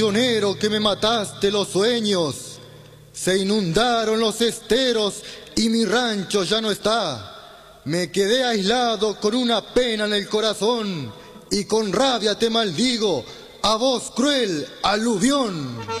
Pionero que me mataste los sueños, se inundaron los esteros y mi rancho ya no está. Me quedé aislado con una pena en el corazón y con rabia te maldigo, a vos cruel aluvión.